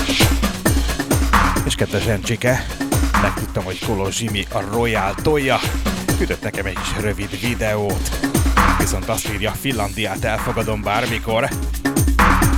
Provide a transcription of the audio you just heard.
És kedves Encsike, megtudtam, hogy Kolos Zsimi a Royal tolja. Küldött nekem egy kis rövid videót. Viszont azt írja, Finlandiát elfogadom bármikor.